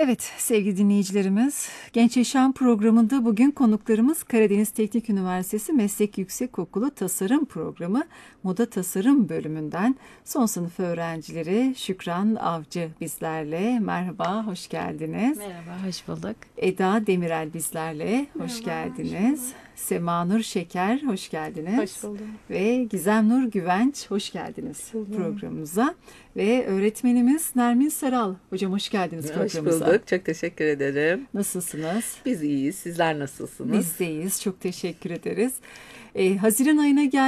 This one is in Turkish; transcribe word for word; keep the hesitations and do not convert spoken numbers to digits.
Evet sevgili dinleyicilerimiz, Genç Yaşam programında bugün konuklarımız Karadeniz Teknik Üniversitesi Meslek Yüksekokulu Tasarım Programı Moda Tasarım bölümünden son sınıf öğrencileri Şükran Avcı bizlerle. Merhaba, hoş geldiniz. Merhaba, hoş bulduk. Eda Demirel bizlerle, hoş Merhaba, geldiniz. hoş bulduk. Semanur Şeker, hoş geldiniz. Hoş buldum. Ve Gizemnur Güvenç, hoş geldiniz Hoş buldum. programımıza. Ve öğretmenimiz Nermin Saral. Hocam hoş geldiniz Hoş programımıza. bulduk. Çok teşekkür ederim. Nasılsınız? Biz iyiyiz. Sizler nasılsınız? Biz de iyiyiz. Çok teşekkür ederiz. Ee, Haziran ayına gel